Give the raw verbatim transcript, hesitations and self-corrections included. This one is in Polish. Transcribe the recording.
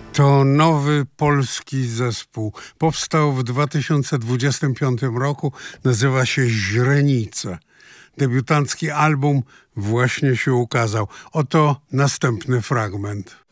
To nowy polski zespół. Powstał w dwa tysiące dwudziestym piątym roku. Nazywa się Źrenice. Debiutancki album właśnie się ukazał. Oto następny fragment.